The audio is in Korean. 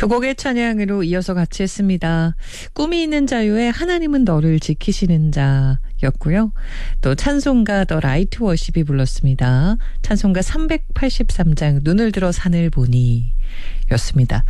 두 곡의 찬양으로 이어서 같이 했습니다. 꿈이 있는 자유의 하나님은 너를 지키시는 자였고요. 또 찬송가 더 라이트 워십이 불렀습니다. 찬송가 383장 눈을 들어 산을 보니 였습니다.